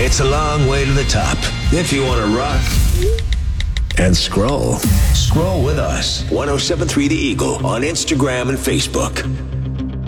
It's a long way to the top. If you want to rock and scroll with us. 1073 The Eagle on Instagram and Facebook.